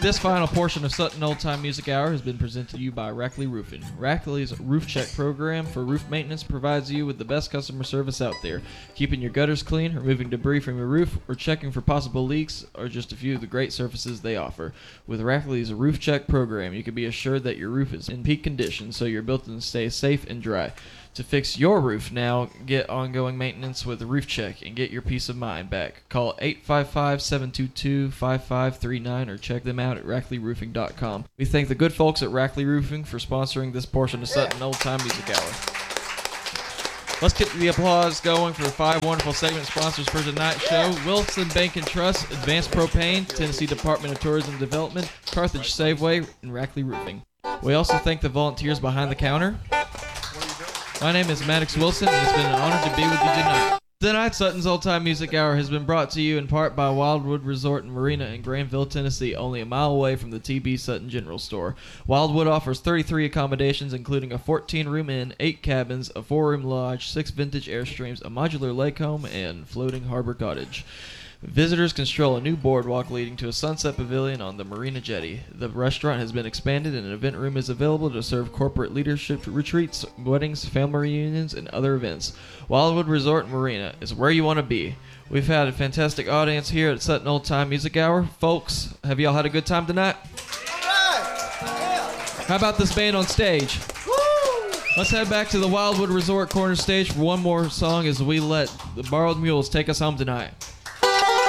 This final portion of Sutton Old Time Music Hour has been presented to you by Rackley Roofing. Rackley's Roof Check program for roof maintenance provides you with the best customer service out there. Keeping your gutters clean, removing debris from your roof, or checking for possible leaks are just a few of the great services they offer. With Rackley's Roof Check program, you can be assured that your roof is in peak condition so your building stays safe and dry. To fix your roof now, get ongoing maintenance with Roof Check and get your peace of mind back. Call 855-722-5539 or check them out at RackleyRoofing.com. We thank the good folks at Rackley Roofing for sponsoring this portion of Sutton Old Time Music Hour. Let's get the applause going for 5 wonderful segment sponsors for tonight's show. Wilson Bank and Trust, Advanced Propane, Tennessee Department of Tourism Development, Carthage Safeway, and Rackley Roofing. We also thank the volunteers behind the counter. My name is Maddox Wilson, and it's been an honor to be with you tonight. Tonight, Sutton's Old Time Music Hour has been brought to you in part by Wildwood Resort and Marina in Granville, Tennessee, only a mile away from the TB Sutton General Store. Wildwood offers 33 accommodations, including a 14-room inn, 8 cabins, a 4-room lodge, 6 vintage Airstreams, a modular lake home, and floating harbor cottage. Visitors can stroll a new boardwalk leading to a sunset pavilion on the Marina Jetty. The restaurant has been expanded and an event room is available to serve corporate leadership retreats, weddings, family reunions, and other events. Wildwood Resort and Marina is where you want to be. We've had a fantastic audience here at Sutton Old Time Music Hour. Folks, have y'all had a good time tonight? How about this band on stage? Let's head back to the Wildwood Resort corner stage for one more song as we let the Borrowed Mules take us home tonight.